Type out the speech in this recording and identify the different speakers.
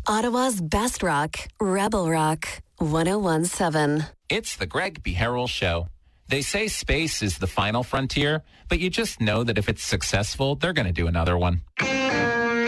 Speaker 1: Ottawa's best rock, Rebel Rock, 101.7.
Speaker 2: It's the Greg Beharrell Show. They say space is the final frontier, but you just know that if it's successful, they're going to do another one.